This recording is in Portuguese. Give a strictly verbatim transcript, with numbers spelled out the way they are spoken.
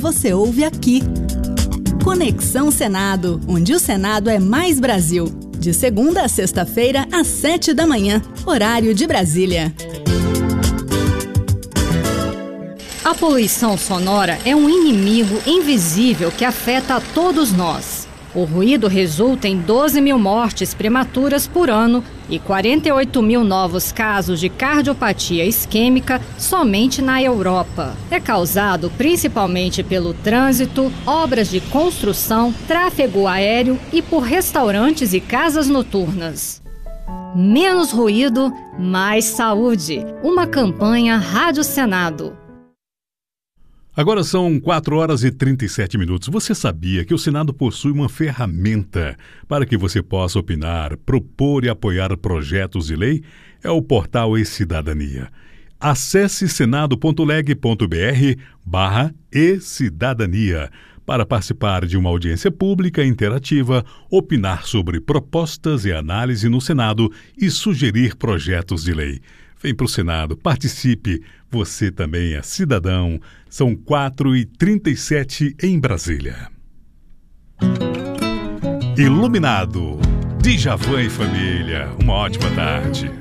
você ouve aqui. Conexão Senado, onde o Senado é mais Brasil. De segunda a sexta-feira, às sete da manhã, horário de Brasília. A poluição sonora é um inimigo invisível que afeta a todos nós. O ruído resulta em doze mil mortes prematuras por ano e quarenta e oito mil novos casos de cardiopatia isquêmica somente na Europa. É causado principalmente pelo trânsito, obras de construção, tráfego aéreo e por restaurantes e casas noturnas. Menos ruído, mais saúde. Uma campanha Rádio Senado. Agora são quatro horas e trinta e sete minutos. Você sabia que o Senado possui uma ferramenta para que você possa opinar, propor e apoiar projetos de lei? É o portal e-Cidadania. Acesse senado.leg.br barra e-Cidadania para participar de uma audiência pública interativa, opinar sobre propostas e análise no Senado e sugerir projetos de lei. Vem para o Senado, participe, você também é cidadão. São quatro e trinta e sete em Brasília. Iluminado, Djavan e família, uma ótima tarde.